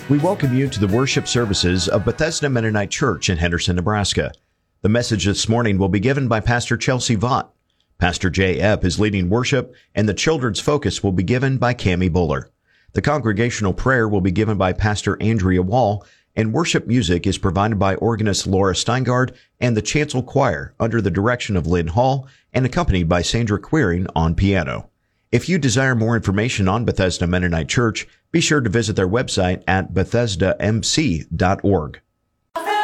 We welcome you to the worship services of Bethesda Mennonite Church in Henderson, Nebraska. The message this morning will be given by Pastor Chelsea Vaught. Pastor Jay Epp is leading worship, and the children's focus will be given by Cammie Buller. The congregational prayer will be given by Pastor Andrea Wall, and worship music is provided by organist Laura Steingard and the Chancel Choir under the direction of Lynn Hall and accompanied by Sandra Queering on piano. If you desire more information on Bethesda Mennonite Church, be sure to visit their website at BethesdaMC.org.